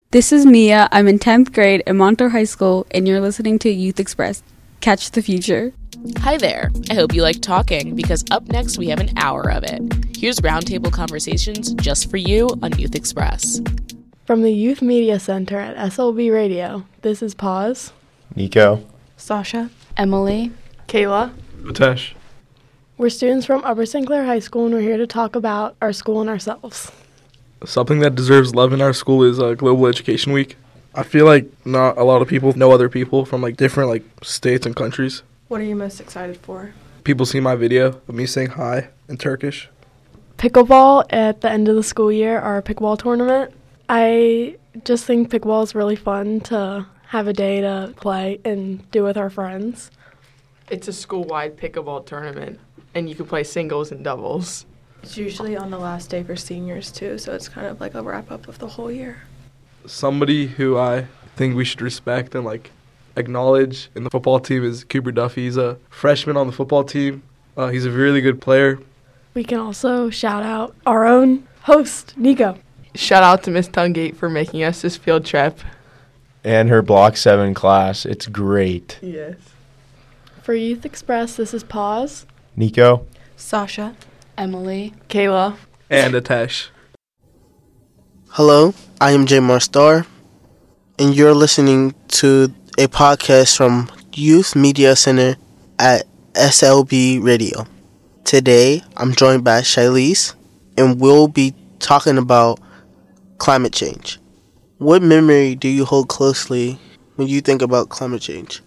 This is Mia. I'm in 10th grade at Montour High School, and you're listening to Youth Express. Catch the future. Hi there. I hope you like talking, because up next we have an hour of it. Here's roundtable conversations just for you on Youth Express. From the Youth Media Center at SLB Radio, this is Paz, Nico, Sasha, Emily, Kayla, Matesh. We're students from Upper St. Clair High School, and we're here to talk about our school and ourselves. Something that deserves love in our school is Global Education Week. I feel like not a lot of people know other people from different states and countries. What are you most excited for? People see my video of me saying hi in Turkish. Pickleball at the end of the school year, our pickleball tournament. I just think pickleball is really fun to have a day to play and do with our friends. It's a school-wide pickleball tournament, and you can play singles and doubles. It's usually on the last day for seniors, too, so it's kind of like a wrap-up of the whole year. Somebody who I think we should respect and acknowledge in the football team is Cooper Duffy. He's a freshman on the football team. He's a really good player. We can also shout out our own host, Nico. Shout out to Miss Tungate for making us this field trip. and her Block 7 class. It's great. Yes. For Youth Express, this is Paz, Nico, Sasha, Emily, Kayla, and Atesh. Hello, I am Jay Marstar, and you're listening to a podcast from Youth Media Center at SLB Radio. Today, I'm joined by Shailise, and we'll be talking about climate change. What memory do you hold closely when you think about climate change?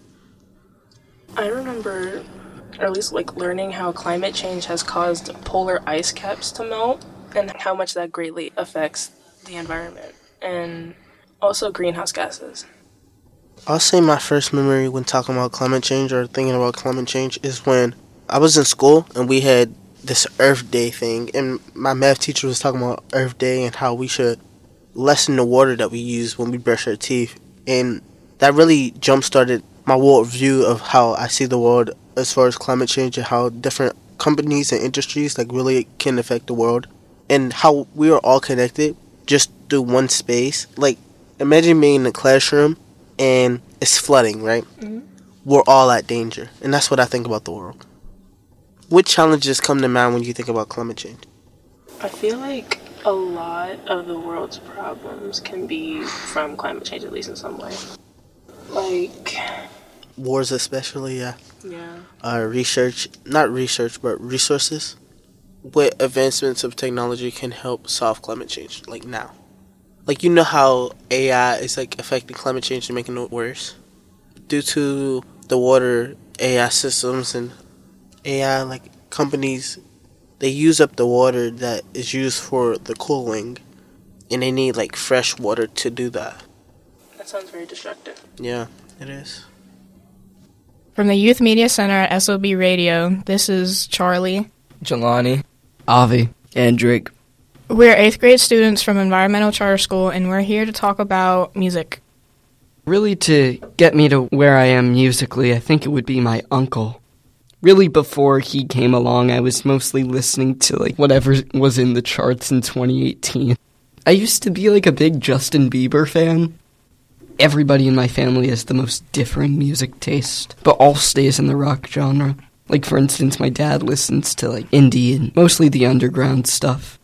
I remember, or at least learning how climate change has caused polar ice caps to melt and how much that greatly affects the environment and also greenhouse gases. I'll say my first memory when talking about climate change or thinking about climate change is when I was in school and we had this Earth Day thing, and my math teacher was talking about Earth Day and how we should lessen the water that we use when we brush our teeth. And that really jump-started my world view of how I see the world as far as climate change and how different companies and industries really can affect the world and how we are all connected just through one space. Imagine being in a classroom and it's flooding, right? Mm-hmm. We're all at danger, and that's what I think about the world. What challenges come to mind when you think about climate change? I feel like a lot of the world's problems can be from climate change, at least in some way. Wars especially, yeah. Yeah. Resources. What advancements of technology can help solve climate change, now? You know how AI is affecting climate change and making it worse? Due to the water AI systems and AI companies, they use up the water that is used for the cooling, and they need fresh water to do that. That sounds very destructive. Yeah, it is. From the Youth Media Center at SOB Radio, this is Charlie, Jelani, Avi, and Drake. We're 8th grade students from Environmental Charter School, and we're here to talk about music. Really, to get me to where I am musically, I think it would be my uncle. Really, before he came along, I was mostly listening to whatever was in the charts in 2018. I used to be a big Justin Bieber fan. Everybody in my family has the most differing music taste, but all stays in the rock genre. For instance, my dad listens to indie and mostly the underground stuff.